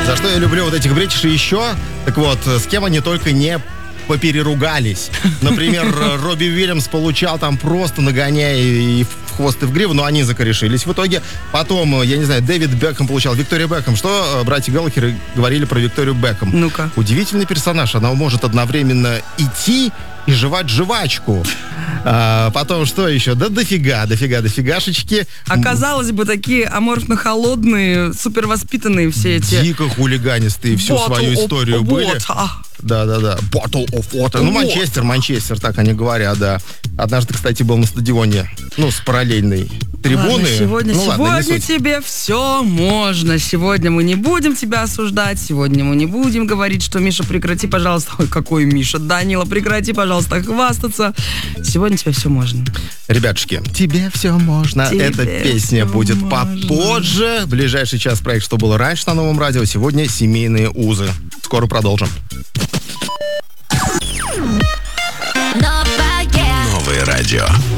За что я люблю вот этих бритиш и еще. Так вот, с кем они только не попереругались. Например, Робби Уильямс получал там просто нагоняя и в хвост, и в гриву, но они закорешились в итоге. Потом, я не знаю, Дэвид Бекхэм получал, Виктория Бекхэм. Что братья Галлахеры говорили про Викторию Бекхэм? Ну-ка. Удивительный персонаж. Она может одновременно идти и жевать жвачку. Потом что еще? Да дофигашечки. Оказалось бы, такие аморфно-холодные, супервоспитанные все эти... Дико хулиганистые всю свою историю были. Да. Bottle of water. Ну, Манчестер, так они говорят, да. Однажды, кстати, был на стадионе, с параллельной трибуны. Ладно, сегодня тебе все можно. Сегодня мы не будем тебя осуждать. Сегодня мы не будем говорить, что Миша, прекрати, пожалуйста. Ой, какой Миша? Данила, прекрати, пожалуйста, хвастаться. Сегодня тебе все можно. Ребятушки, тебе все можно. Эта песня будет попозже. В ближайший час проект «Что было раньше» на Новом радио. Сегодня семейные узы. Скоро продолжим. Новое радио.